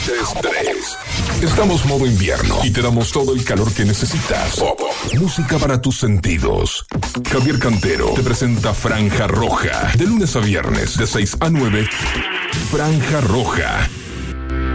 Estrés. Estamos modo invierno y te damos todo el calor que necesitas. Música para tus sentidos. Javier Cantero te presenta Franja Roja. De lunes a viernes, de 6 a 9. Franja Roja.